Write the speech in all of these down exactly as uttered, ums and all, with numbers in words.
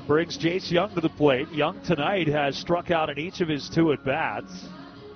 brings Jace Young to the plate. Young tonight has struck out in each of his two at-bats.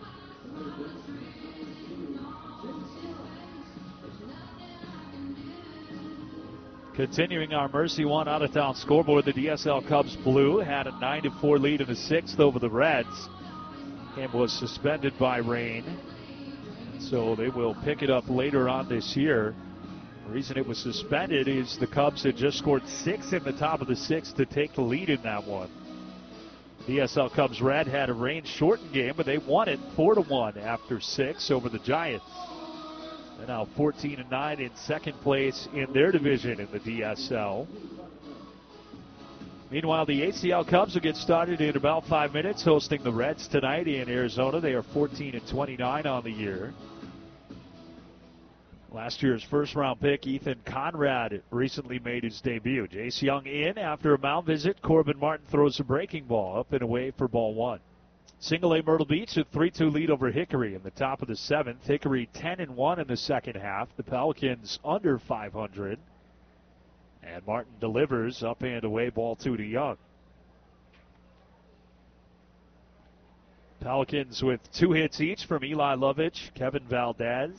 Continuing our Mercy One out-of-town scoreboard, the D S L Cubs Blue had a nine to four lead in the sixth over the Reds. Game was suspended by rain, so they will pick it up later on this year. The reason it was suspended is the Cubs had just scored six in the top of the sixth to take the lead in that one. D S L Cubs Red had a rain-shortened game, but they won it four to one after six over the Giants. They're now fourteen and nine in second place in their division in the D S L. Meanwhile, the A C L Cubs will get started in about five minutes, hosting the Reds tonight in Arizona. They are fourteen and twenty-nine on the year. Last year's first-round pick, Ethan Conrad, recently made his debut. Jace Young in after a mound visit. Corbin Martin throws a breaking ball up and away for ball one. Single A Myrtle Beach, a three two lead over Hickory in the top of the seventh. Hickory ten and one in the second half. The Pelicans under five hundred. And Martin delivers up and away, ball two to Young. Pelicans with two hits each from Eli Lovich, Kevin Valdez.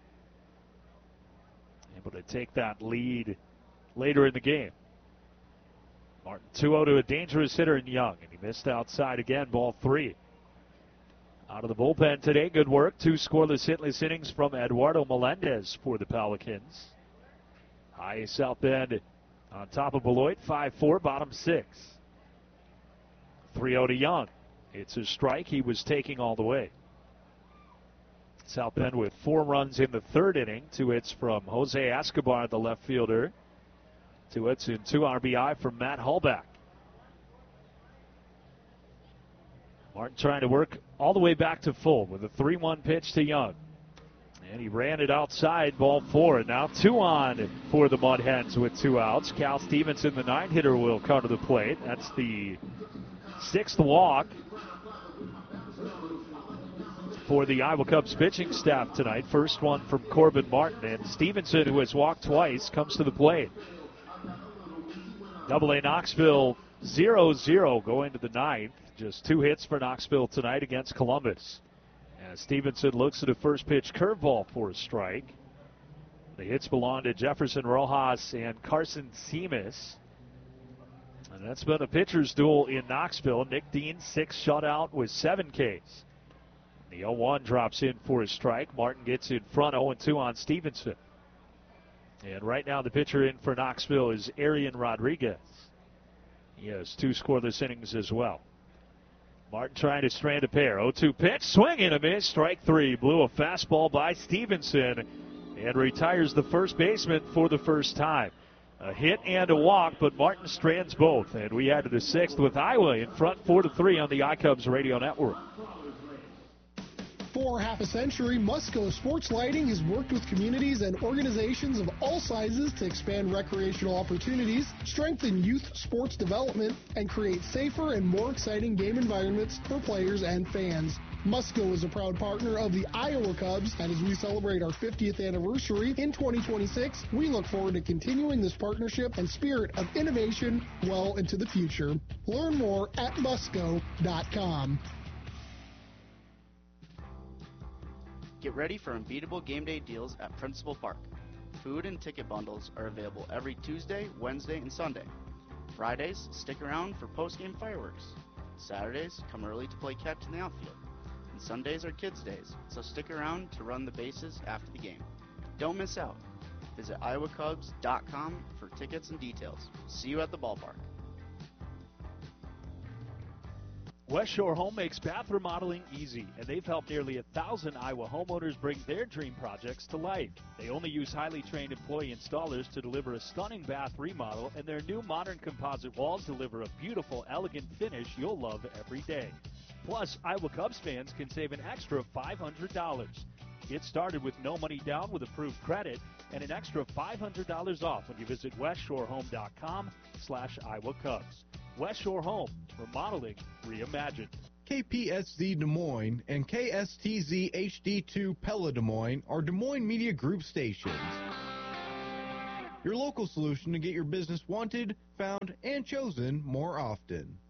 Able to take that lead later in the game. Martin two oh to a dangerous hitter in Young, and he missed outside again, ball three. Out of the bullpen today, good work. Two scoreless, hitless innings from Eduardo Melendez for the Pelicans. High South Bend on top of Beloit, five four, bottom six. three oh to Young. It's a strike he was taking all the way. South Bend with four runs in the third inning. Two hits from Jose Escobar, the left fielder. Two hits and two R B I from Matt Hallback. Martin trying to work all the way back to full with a three one pitch to Young. And he ran it outside, ball four. And now two on for the Mud Hens with two outs. Cal Stevenson, the nine-hitter, will come to the plate. That's the sixth walk for the Iowa Cubs pitching staff tonight. First one from Corbin Martin. And Stevenson, who has walked twice, comes to the plate. Double A Knoxville zero zero going to the ninth. Just two hits for Knoxville tonight against Columbus. As Stevenson looks at a first pitch curveball for a strike. The hits belong to Jefferson Rojas and Carson Seamus. And that's been a pitcher's duel in Knoxville. Nick Dean, six shutout with seven Ks. The oh one drops in for a strike. Martin gets in front, oh two on Stevenson. And right now the pitcher in for Knoxville is Arian Rodriguez. He has two scoreless innings as well. Martin trying to strand a pair. oh two pitch, swing and a miss, strike three. Blew a fastball by Stevenson and retires the first baseman for the first time. A hit and a walk, but Martin strands both. And we add to the sixth with Iowa in front four to three on the iCubs Radio Network. For half a century, Musco Sports Lighting has worked with communities and organizations of all sizes to expand recreational opportunities, strengthen youth sports development, and create safer and more exciting game environments for players and fans. Musco is a proud partner of the Iowa Cubs, and as we celebrate our fiftieth anniversary in twenty twenty-six, we look forward to continuing this partnership and spirit of innovation well into the future. Learn more at musco dot com. Get ready for unbeatable game day deals at Principal Park. Food and ticket bundles are available every Tuesday, Wednesday, and Sunday. Fridays, stick around for post-game fireworks. Saturdays, come early to play catch in the outfield. And Sundays are kids' days, so stick around to run the bases after the game. Don't miss out. Visit iowa cubs dot com for tickets and details. See you at the ballpark. West Shore Home makes bath remodeling easy, and they've helped nearly a thousand Iowa homeowners bring their dream projects to life. They only use highly trained employee installers to deliver a stunning bath remodel, and their new modern composite walls deliver a beautiful, elegant finish you'll love every day. Plus, Iowa Cubs fans can save an extra five hundred dollars. Get started with no money down with approved credit and an extra five hundred dollars off when you visit west shore home dot com slash Iowa Cubs. West Shore Home, remodeling reimagined. K P S Z Des Moines and K S T Z H D two Pella Des Moines are Des Moines Media Group stations. your local solution to get your business wanted, found, and chosen more often.